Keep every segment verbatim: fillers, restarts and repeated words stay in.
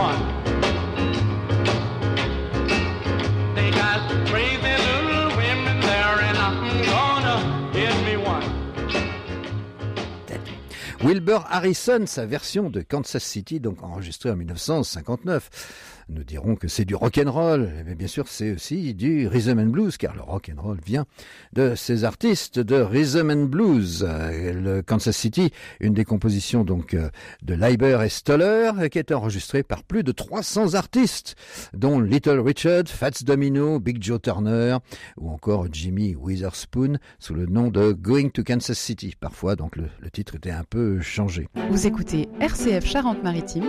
one. They got crazy little women there and I'm gonna get me one. Wilbur Harrison, sa version de Kansas City, donc enregistrée en dix-neuf cent cinquante-neuf. Nous dirons que c'est du rock'n'roll, mais bien sûr c'est aussi du rhythm and blues, car le rock'n'roll vient de ces artistes de rhythm and blues. Le Kansas City, une des compositions donc de Leiber et Stoller, qui est enregistrée par plus de trois cents artistes, dont Little Richard, Fats Domino, Big Joe Turner, ou encore Jimmy Witherspoon, sous le nom de Going to Kansas City. Parfois, donc le, le titre était un peu changé. Vous écoutez R C F Charente-Maritime,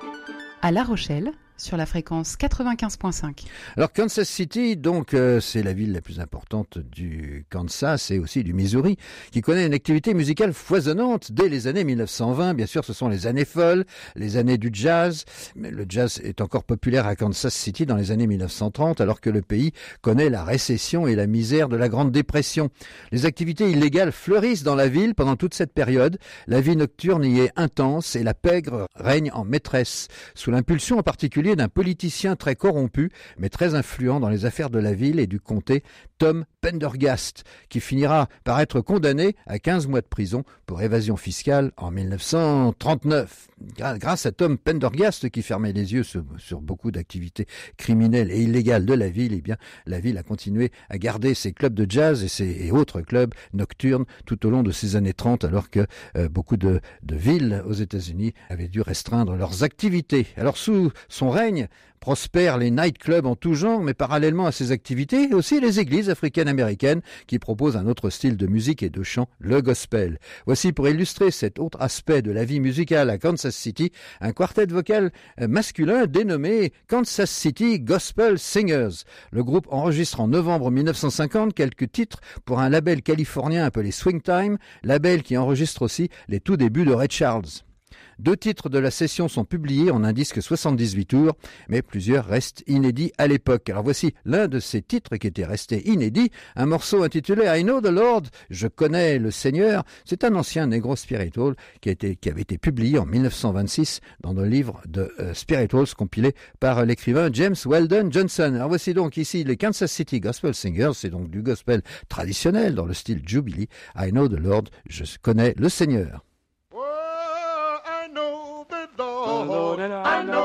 à La Rochelle, sur la fréquence quatre-vingt-quinze virgule cinq. Alors Kansas City, donc euh, c'est la ville la plus importante du Kansas et aussi du Missouri, qui connaît une activité musicale foisonnante dès les années mille neuf cent vingt. Bien sûr, ce sont les années folles, les années du jazz. Mais le jazz est encore populaire à Kansas City dans les années mille neuf cent trente, alors que le pays connaît la récession et la misère de la Grande Dépression. Les activités illégales fleurissent dans la ville pendant toute cette période. La vie nocturne y est intense et la pègre règne en maîtresse, sous l'impulsion en particulier d'un politicien très corrompu, mais très influent dans les affaires de la ville et du comté, Tom Pendergast, qui finira par être condamné à quinze mois de prison pour évasion fiscale en mille neuf cent trente-neuf. Grâce à Tom Pendergast, qui fermait les yeux sur, sur beaucoup d'activités criminelles et illégales de la ville, eh bien, la ville a continué à garder ses clubs de jazz et, ses, et autres clubs nocturnes tout au long de ces années trente, alors que euh, beaucoup de, de villes aux États-Unis avaient dû restreindre leurs activités. Alors, sous son règne, prospèrent les nightclubs en tout genre, mais parallèlement à ces activités, aussi les églises africaines-américaines qui proposent un autre style de musique et de chant, le gospel. Voici pour illustrer cet autre aspect de la vie musicale à Kansas City, un quartet vocal masculin dénommé Kansas City Gospel Singers. Le groupe enregistre en novembre mille neuf cent cinquante quelques titres pour un label californien appelé Swing Time, label qui enregistre aussi les tout débuts de Ray Charles. Deux titres de la session sont publiés en un disque soixante-dix-huit tours, mais plusieurs restent inédits à l'époque. Alors voici l'un de ces titres qui était resté inédit, un morceau intitulé I Know the Lord, je connais le Seigneur. C'est un ancien negro spiritual qui, a été, qui avait été publié en mille neuf cent vingt-six dans le livre de euh, Spirituals compilé par l'écrivain James Weldon Johnson. Alors voici donc ici les Kansas City Gospel Singers, c'est donc du gospel traditionnel dans le style Jubilee. I Know the Lord, je connais le Seigneur. Lord, I know